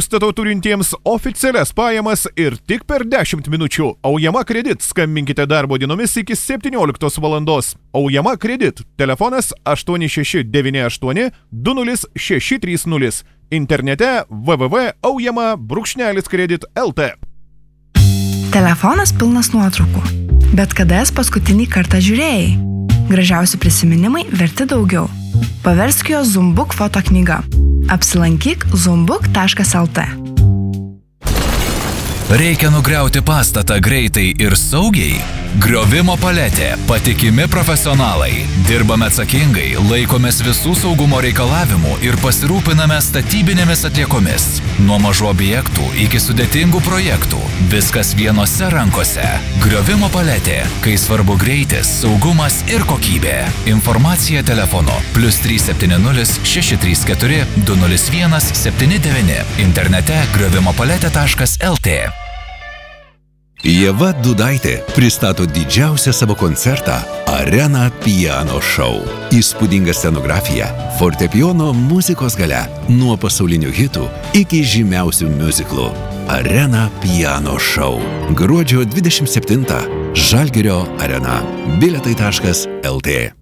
užstato turintiems oficialias pajamas ir tik per 10 minučių. Aujama Kredit. Skambinkite darbo dienomis iki 17 valandos. Aujama Kredit. Telefonas 8698 20630. Internete www.aujama-kredit.lt. Telefonas pilnas nuotraukų. Bet kada jas paskutinį kartą žiūrėjai? Gražiausi prisiminimai verti daugiau. Paversk jo Zumbuk foto knyga. Apsilankyk zumbuk.lt. Reikia nugriauti pastatą greitai ir saugiai? Griovimo paletė. Patikimi profesionalai. Dirbame atsakingai, laikomės visų saugumo reikalavimų ir pasirūpiname statybinėmis atliekomis. Nuo mažų objektų iki sudėtingų projektų. Viskas vienose rankose. Griovimo paletė. Kai svarbu greitis, saugumas ir kokybė. Informacija telefonu +370 634 201 79. Internete griovimopaletė.lt. Ieva Dudaitė pristato didžiausią savo koncertą Arena Piano Show. Įspūdinga scenografija, fortepijono muzikos galia, nuo pasaulinių hitų iki žymiausių miuziklų. Arena Piano Show. Gruodžio 27. Žalgirio arena. Bilietai.lt.